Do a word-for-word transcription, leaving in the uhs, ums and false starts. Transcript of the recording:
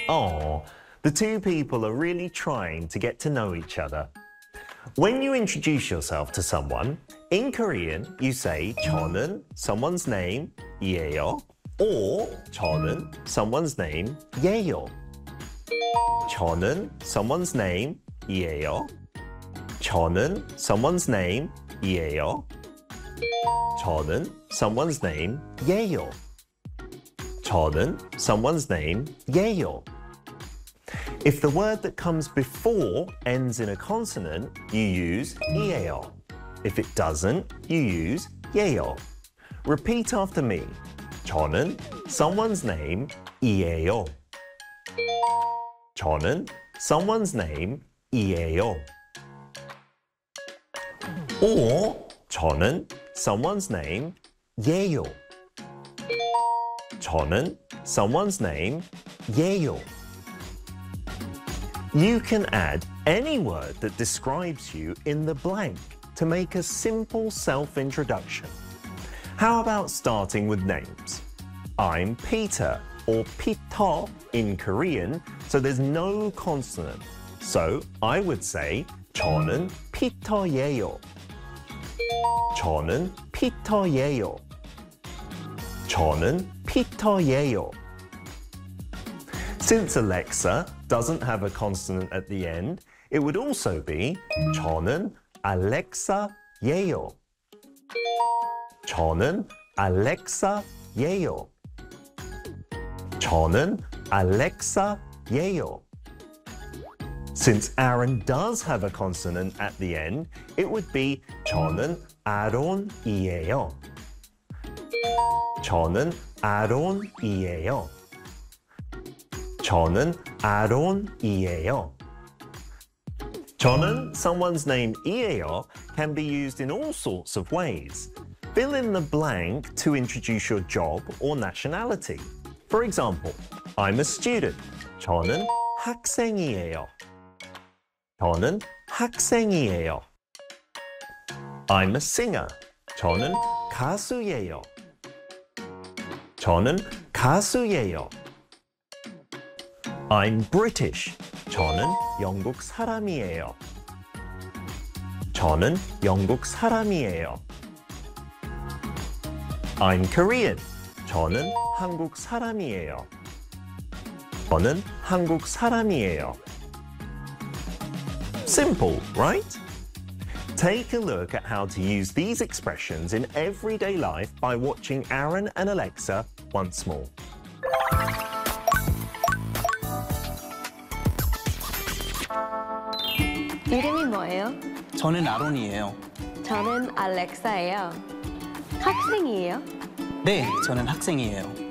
Oh, the two people are really trying to get to know each other. When you introduce yourself to someone, in Korean, you say 저는 someone's name, 이에요, or 저는 someone's name, 예요. 저는 someone's name, 이에요. 저는 someone's name, 이에요. 저는 someone's name, 예요. 저는 someone's name, 예요. If the word that comes before ends in a consonant, you use 이에요. If it doesn't, you use 예요. Repeat after me. 저는 someone's name, 이에요. 저는 someone's name, 이에요. Or 저는 someone's name, 예요. 저는 someone's name, 예요. You can add any word that describes you in the blank to make a simple self-introduction. How about starting with names? I'm Peter, or Peter in Korean, so there's no consonant. So I would say 저는 피터예요. 저는 피터예요. 저는 피터예요. Since Alexa doesn't have a consonant at the end, it would also be 저는 알렉사예요. 저는 알렉사예요. 저는 알렉사예요. Since Aaron does have a consonant at the end, it would be 저는 아론이에요. 저는 아론이에요. 저는 아론이에요. 저는 someone's name 이에요 can be used in all sorts of ways. Fill in the blank to introduce your job or nationality. For example, I'm a student. 저는 학생이에요. 저는 학생이에요. I'm a singer. 저는 가수예요. 저는 가수예요. I'm British. 저는 영국 사람이에요. 저는 영국 사람이에요. I'm Korean. 저는 한국 사람이에요. 저는 한국 사람이에요. Simple, right? Take a look at how to use these expressions in everyday life by watching Aaron and Alexa once more. 이름이 뭐예요? 저는 아론이에요. 저는 알렉사예요. 학생이에요? 네, 저는 학생이에요.